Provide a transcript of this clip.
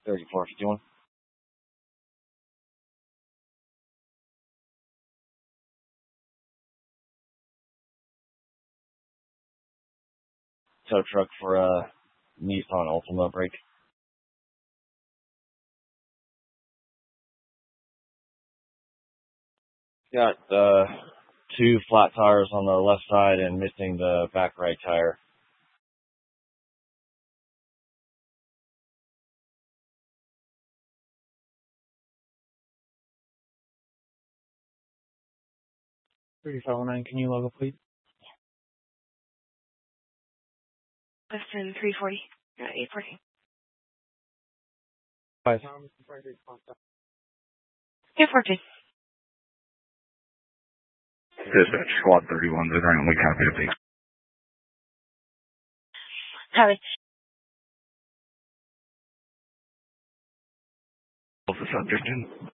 3451. Tow truck for Nissan Altima brake. Got 2 flat tires on the left side and missing the back right tire. Can you log up, please? Western 340. 840. 840. Dispatch Squad 31, they're currently copy. Copy. What's the subject in?